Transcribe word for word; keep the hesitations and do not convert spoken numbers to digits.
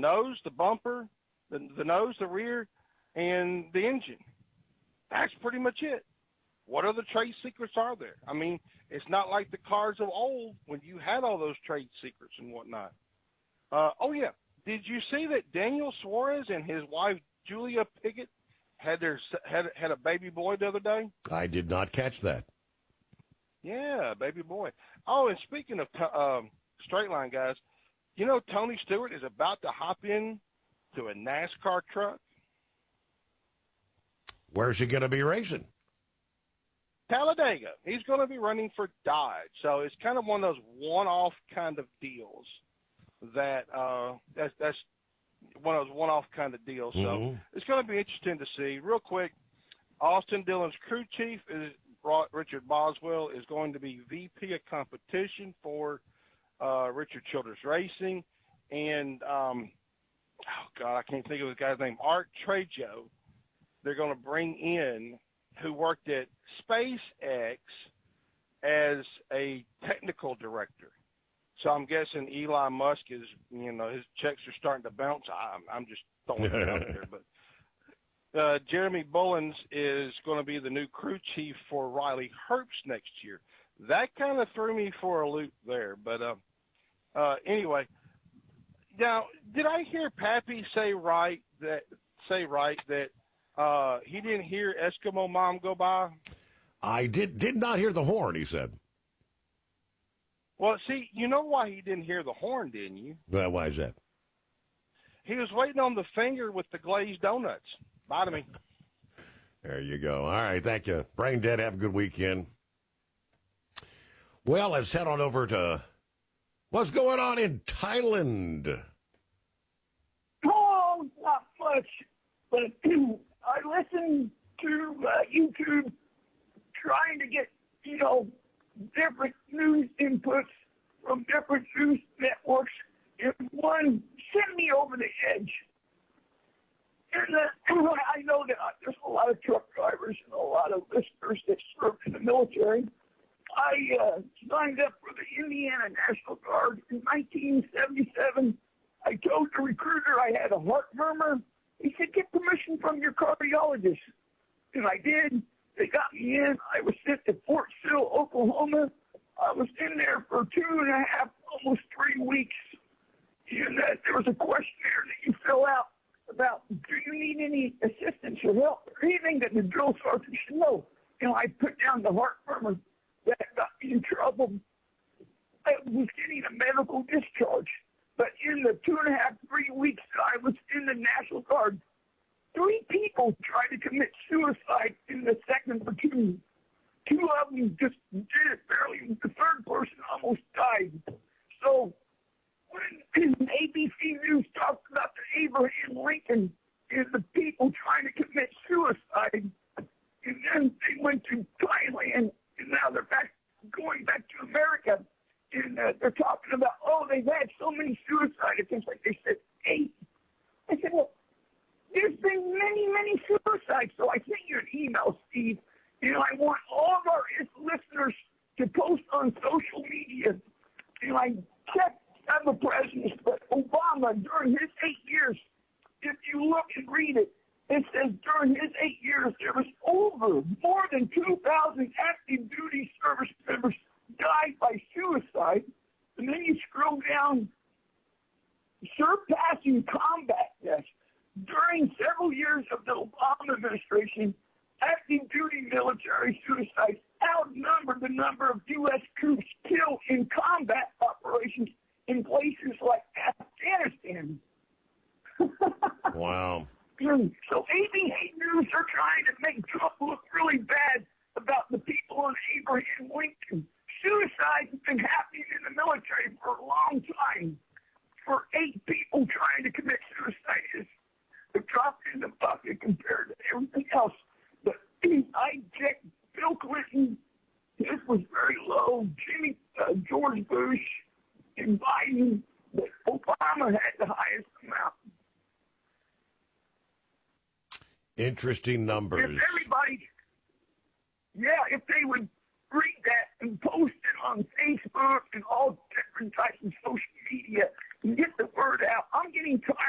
nose, the bumper, the, the nose, the rear, and the engine. That's pretty much it. What other trade secrets are there? I mean, it's not like the cars of old when you had all those trade secrets and whatnot. Uh, oh, yeah. Did you see that Daniel Suarez and his wife, Julia Pickett, had their had had a baby boy the other day? I did not catch that. Yeah, baby boy. Oh, and speaking of t- um, straight line guys, you know Tony Stewart is about to hop in to a NASCAR truck. Where's he going to be racing? Talladega. He's going to be running for Dodge. So it's kind of one of those one-off kind of deals that uh, that's, that's one of those one-off kind of deals. Mm-hmm. So it's going to be interesting to see. Real quick, Austin Dillon's crew chief, is Richard Boswell, is going to be V P of competition for uh, Richard Childress Racing. And, um, oh, God, I can't think of the guy's name, Art Trejo. They're going to bring in, who worked at SpaceX as a technical director. So I'm guessing Elon Musk is, you know, his checks are starting to bounce. I'm, I'm just throwing it out there. But uh, Jeremy Bullins is going to be the new crew chief for Riley Herbst next year. That kind of threw me for a loop there. But uh, uh, anyway, now did I hear Pappy say right that say right that uh, he didn't hear Eskimo Mom go by? I did did not hear the horn, he said. Well, see, you know why he didn't hear the horn, didn't you? Well, why is that? He was waiting on the finger with the glazed donuts. Bye to me. There you go. All right, thank you. Brain Dead, have a good weekend. Well, let's head on over to what's going on in Thailand. Oh, not much, but I listen to uh, YouTube trying to get, you know, different news inputs from different news networks, and one sent me over the edge. And uh, I know that there's a lot of truck drivers and a lot of listeners that serve in the military. I uh, signed up for the Indiana National Guard in nineteen seventy-seven. I told the recruiter I had a heart murmur. He said, get permission from your cardiologist. And I did. They got me in. I was sent to Fort Sill, Oklahoma. I was in there for two and a half, almost three weeks. And uh, there was a questionnaire that you fill out about, do you need any assistance or help or anything that the drill sergeant should know? And I put down the heart murmur. That got me in trouble. I was getting a medical discharge. But in the two and a half, three weeks that I was in the National Guard, three people tried to commit suicide in the second platoon. Two of them just did it barely. The third person almost died. So when A B C News talked about the Abraham Lincoln and the people trying to commit suicide, and then they went to Thailand, and now they're back, going back to America, and uh, they're talking about, oh, they've had so many suicide attempts, like they said, eight. I said, well, there's been many, many suicides. So I sent you an email, Steve, and I want all of our listeners to post on social media. And I checked other presidents, but Obama, during his eight years, if you look and read it, it says during his eight years, there was over more than two thousand active duty service members died by suicide. And then you scroll down, surpassing combat deaths. During several years of the Obama administration, active duty military suicides outnumbered the number of U S troops killed in combat operations in places like Afghanistan. Wow. So A B C News are trying to make Trump look really bad about the people on Abraham Lincoln. Suicide has been happening in the military for a long time. For eight people trying to commit suicide is a drop in the bucket compared to everything else. But I checked Bill Clinton. His was very low. Jimmy, uh, George Bush, and Biden. But Obama had the highest amount. Interesting numbers. If everybody, yeah, if they would read that and post it on Facebook and all different types of social media and get the word out. I'm getting tired